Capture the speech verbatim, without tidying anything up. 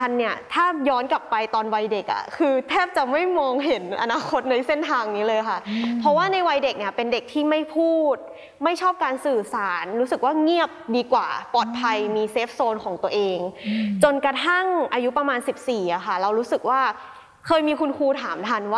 ทันเนี่ยถ้าย้อนกลับไปตอนวัยเด็กอะคือแทบจะไม่มองเห็นอนาคตในเส้นทางนี้เลยค่ะเพราะว่าในวัยเด็กเนี่ยเป็นเด็กที่ไม่พูดไม่ชอบการสื่อสารรู้สึกว่าเงียบดีกว่าปลอดภัยมีเซฟโซนของตัวเองจนกระทั่งอายุประมาณสิบสี่อะค่ะเรารู้สึกว่าเคยมีคุณครูถามทันว่า